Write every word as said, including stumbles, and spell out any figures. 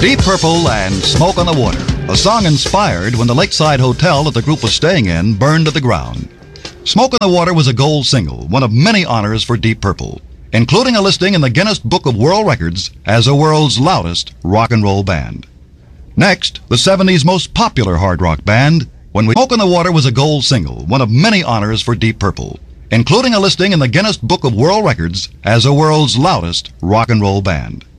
Deep Purple and Smoke on the Water, a song inspired when the lakeside hotel that the group was staying in burned to the ground. Smoke on the Water was a gold single, one of many honors for Deep Purple, including a listing in the Guinness Book of World Records as the world's loudest rock and roll band. Next, the seventies most popular hard rock band, When We Smoke on the Water was a gold single, one of many honors for Deep Purple, including a listing in the Guinness Book of World Records as the world's loudest rock and roll band.